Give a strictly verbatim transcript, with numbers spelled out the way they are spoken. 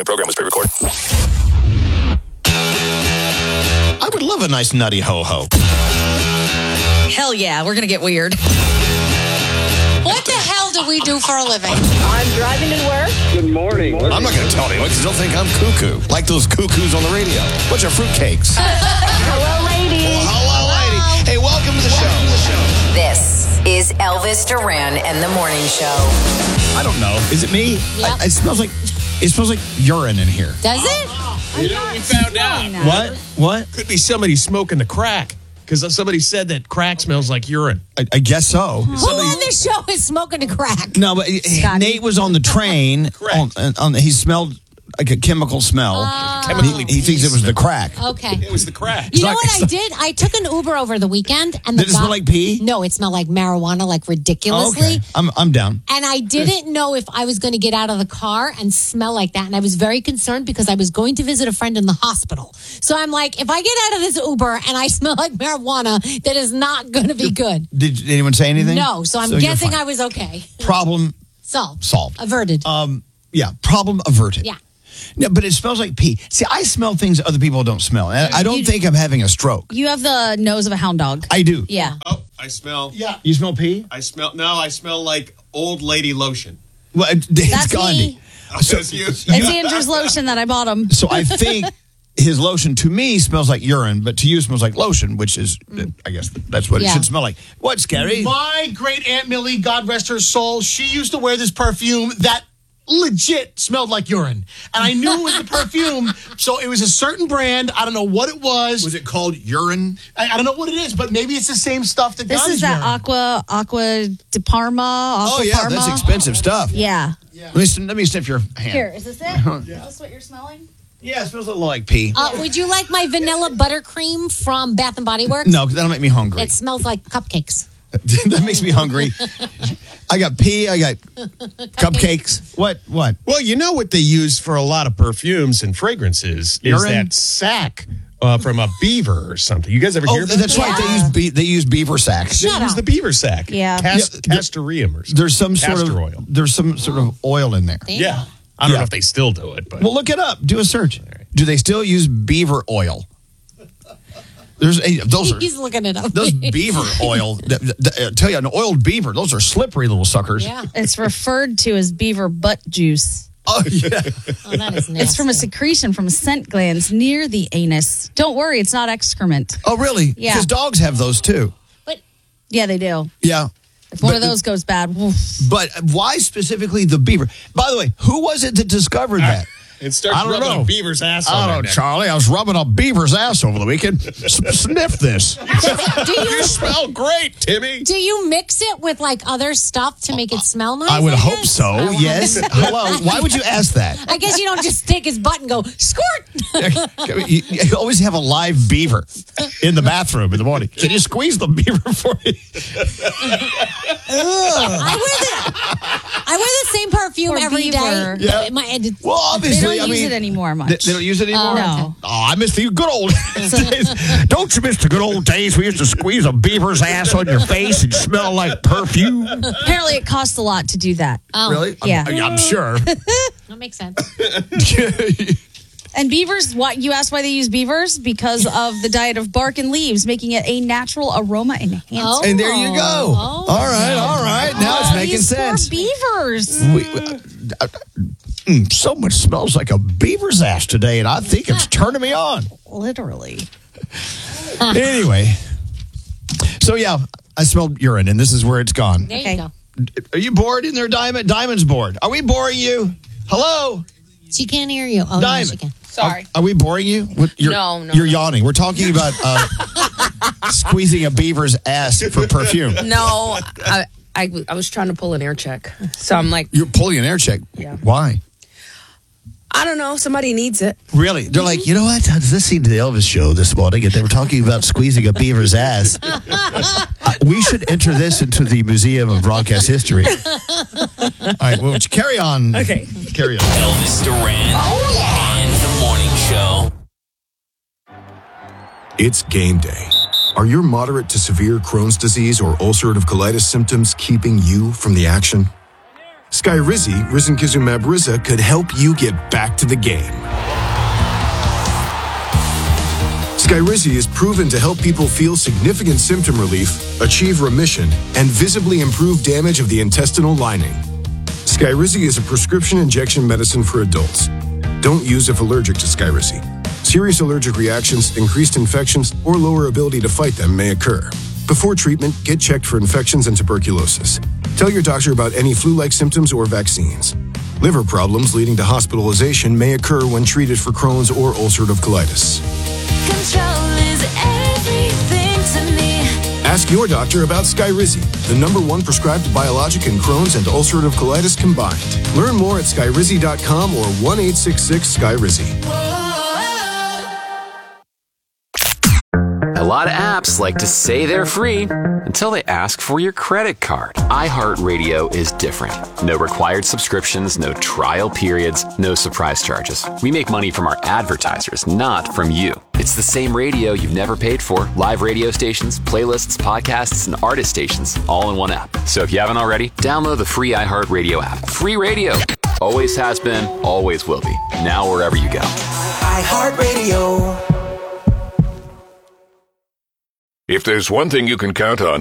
following program was pre-recorded. I would love a nice nutty ho-ho. Hell yeah, we're going to get weird. What the hell do we do for a living? I'm driving to work. Good morning. I'm not going to tell anyone because they'll think I'm cuckoo. Like those cuckoos on the radio. Bunch of fruitcakes. Hello, lady. Well, hello, lady. Hey, welcome to the show. This is Elvis Duran and the Morning Show. I don't know. Is it me? Yep. I, it smells like it smells like urine in here. Does it? You know, we found out. What? What? Could be somebody smoking the crack. Because somebody said that crack smells like urine. I, I guess so. Who on this show is smoking a crack? No, but Scotty. Nate was on the train. Correct. On, on, he smelled like a chemical smell. Oh. Chemically He, he thinks it was the crack. Okay. It was the crack. You know like- what I did? I took an Uber over the weekend, and the Did it guy- smell like pee? No, it smelled like marijuana, like ridiculously. Okay. I'm I'm down. And I didn't know if I was going to get out of the car and smell like that. And I was very concerned because I was going to visit a friend in the hospital. So I'm like, if I get out of this Uber and I smell like marijuana, that is not going to be good. Did, did anyone say anything? No. So I'm you're guessing fine. I was okay. Problem Solved. solved. Averted. Um, yeah, problem averted. Yeah. No, but it smells like pee. See, I smell things other people don't smell. And I don't You- think I'm having a stroke. You have the nose of a hound dog. I do. Yeah. Oh, I smell. Yeah. You smell pee? I smell. No, I smell like old lady lotion. Well, it, it's That's Gandhi. me. So, That's you. It's Andrew's lotion that I bought him. so I think his lotion to me smells like urine, but to you smells like lotion, which is, I guess that's what it Yeah. should smell like. What's scary? My great Aunt Millie, God rest her soul, she used to wear this perfume that legit smelled like urine. And I knew it was the perfume, so it was a certain brand. I don't know what it was. Was it called urine? I, I don't know what it is, but maybe it's the same stuff that This Gandhi's is that wearing. Aqua Aqua de Parma. Aqua Oh, yeah, Parma. that's expensive stuff. Yeah. Let me, sn- let me sniff your hand. Here, is this it? Is this what you're smelling? Yeah, it smells a little like pee. Uh, would you like my vanilla buttercream from Bath and Body Works? No, because that'll make me hungry. It smells like cupcakes. That makes me hungry. I got pee. I got cupcakes. What? What? Well, you know what they use for a lot of perfumes and fragrances is Urine? that sack uh, from a beaver or something. You guys ever Oh, hear about that's that? right. They use be- they use beaver sacks. They Shut use up. the beaver sack. Yeah. Cast, Yeah, castoreum or something. There's some sort Castor of oil. there's some sort of oil in there. Yeah. I don't Yeah. know if they still do it, but Well, look it up. Do a search. Do they still use beaver oil? There's a, those are He's looking it up. those beaver oil. th- th- th- I tell you, an oiled beaver. Those are slippery little suckers. Yeah. It's referred to as beaver butt juice. Oh yeah. Oh, that is nasty. It's from a secretion from scent glands near the anus. Don't worry, it's not excrement. Oh really? Yeah. Because dogs have those too. Yeah, they do. Yeah. If one But- of those goes bad, woof. But why specifically the beaver? By the way, who was it that discovered that? it starts I don't rubbing know. a beaver's ass I on don't their know, neck. Charlie. I was rubbing a beaver's ass over the weekend. S- sniff this. Do You you smell great, Timmy. do you mix it with like other stuff to make it smell nice? I would hope guess? so. I would- Yes. Hello. Why would you ask that? I guess you don't just take his butt and go squirt. You, you always have a live beaver in the bathroom in the morning. Can you squeeze the beaver for me? I wear the I wear the same perfume Poor every beaver. day. Yeah. My, and it's- Well, They obviously, don't I use mean, it anymore They, much. they don't use it anymore. No. Oh, I miss the good old days. Don't you miss the good old days? We used to squeeze a beaver's ass on your face and smell like perfume. Apparently, it costs a lot to do that. oh, Really? Yeah. I'm, I'm sure. that makes sense. And beavers, what you asked why they use beavers? Because of the diet of bark and leaves, making it a natural aroma enhancer. Oh. And there you go. Oh. All right, all right. Now it's making These poor sense. beavers. We, uh, uh, mm, so much smells like a beaver's ass today, and I think it's turning me on. Literally. Anyway, so yeah, I smelled urine, and this is where it's gone. There Okay. you go. Are you bored in there, Diamond? Diamond's bored. Are we boring you? Hello, She can't hear you. Oh, no, Diamond. she can. Sorry. Are, are we boring you? What, you're, No, no, You're no. yawning. We're talking about uh, squeezing a beaver's ass for perfume. No, I, I, I was trying to pull an air check. So I'm like, You're pulling an air check. Yeah. Why? I don't know. Somebody needs it. Really? They're like, you know what? I was listening to the Elvis show this morning, and they were talking about squeezing a beaver's ass. Uh, we should enter this into the Museum of Broadcast History. All right, well, carry on. Okay. Carry on. Elvis Duran and the Morning Show. It's game day. Are your moderate to severe Crohn's disease or ulcerative colitis symptoms keeping you from the action? Skyrizi, risankizumab Riza, could help you get back to the game. Skyrizi is proven to help people feel significant symptom relief, achieve remission, and visibly improve damage of the intestinal lining. Skyrizi is a prescription injection medicine for adults. Don't use if allergic to Skyrizi. Serious allergic reactions, increased infections, or lower ability to fight them may occur. Before treatment, get checked for infections and tuberculosis. Tell your doctor about any flu-like symptoms or vaccines. Liver problems leading to hospitalization may occur when treated for Crohn's or ulcerative colitis. Control is everything to me. Ask your doctor about Skyrizi, the number one prescribed biologic in Crohn's and ulcerative colitis combined. Learn more at skyrizi dot com or one eight six six Skyrizi. A lot of apps like to say they're free until they ask for your credit card. iHeartRadio is different. No required subscriptions, no trial periods, no surprise charges. We make money from our advertisers, not from you. It's the same radio you've never paid for. Live radio stations, playlists, podcasts, and artist stations all in one app. So if you haven't already, download the free iHeartRadio app. Free radio. Always has been, always will be. Now wherever you go. iHeartRadio. If there's one thing you can count on,